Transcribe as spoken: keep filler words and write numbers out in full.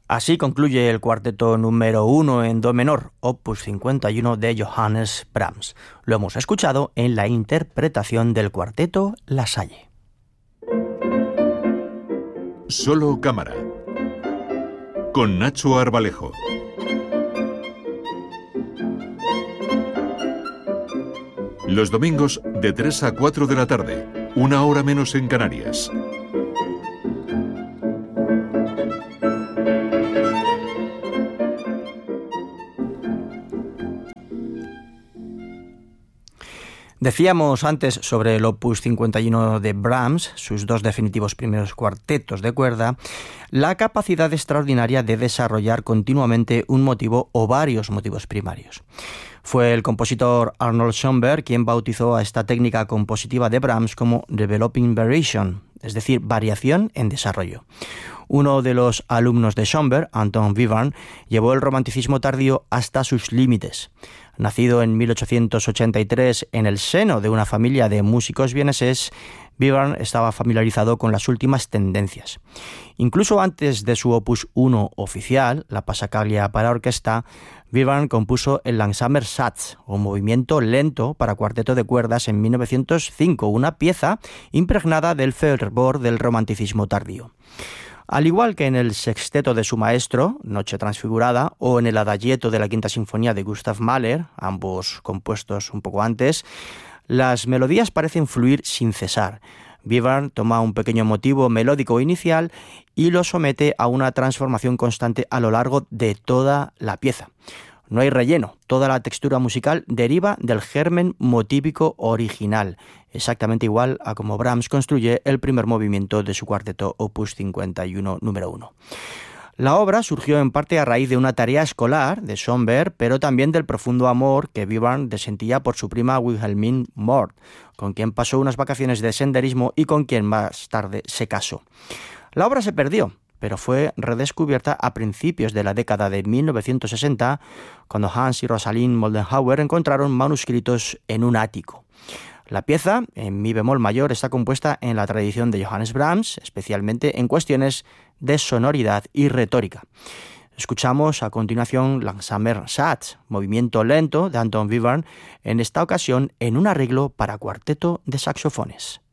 Así concluye el cuarteto número uno en do menor, opus cincuenta y uno de Johannes Brahms. Lo hemos escuchado en la interpretación del cuarteto La Salle. Solo cámara, con Nacho Arbalejo. Los domingos de tres a cuatro de la tarde, una hora menos en Canarias. Decíamos antes sobre el opus cincuenta y uno de Brahms, sus dos definitivos primeros cuartetos de cuerda, la capacidad extraordinaria de desarrollar continuamente un motivo o varios motivos primarios. Fue el compositor Arnold Schoenberg quien bautizó a esta técnica compositiva de Brahms como Developing Variation, es decir, variación en desarrollo. Uno de los alumnos de Schoenberg, Anton Webern, llevó el romanticismo tardío hasta sus límites. Nacido en mil ochocientos ochenta y tres en el seno de una familia de músicos vieneses, Webern estaba familiarizado con las últimas tendencias. Incluso antes de su opus uno oficial, la Passacaglia para orquesta, Webern compuso el Langsamer Satz, o movimiento lento para cuarteto de cuerdas en mil novecientos cinco, una pieza impregnada del fervor del romanticismo tardío. Al igual que en el sexteto de su maestro, Noche Transfigurada, o en el Adagietto de la Quinta Sinfonía de Gustav Mahler, ambos compuestos un poco antes, las melodías parecen fluir sin cesar. Webern toma un pequeño motivo melódico inicial y lo somete a una transformación constante a lo largo de toda la pieza. No hay relleno, toda la textura musical deriva del germen motívico original, exactamente igual a como Brahms construye el primer movimiento de su cuarteto opus cincuenta y uno número uno. La obra surgió en parte a raíz de una tarea escolar de Schoenberg, pero también del profundo amor que Webern sentía por su prima Wilhelmine Mort, con quien pasó unas vacaciones de senderismo y con quien más tarde se casó. La obra se perdió, pero fue redescubierta a principios de la década de mil novecientos sesenta, cuando Hans y Rosalind Moldenhauer encontraron manuscritos en un ático. La pieza, en mi bemol mayor, está compuesta en la tradición de Johannes Brahms, especialmente en cuestiones de sonoridad y retórica. Escuchamos a continuación Langsamer Satz, movimiento lento de Anton Webern, en esta ocasión en un arreglo para cuarteto de saxofones.